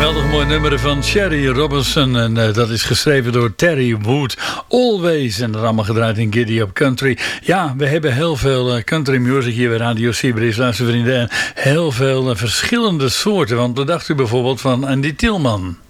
Geweldig mooi nummer van Sherry Robinson. En dat is geschreven door Terry Wood. Always. En dat allemaal gedraaid in Giddy Up Country. Ja, we hebben heel veel country music hier bij Radio Sibris, luistervrienden. En heel veel verschillende soorten. Want we dachten bijvoorbeeld van Andy Tielman.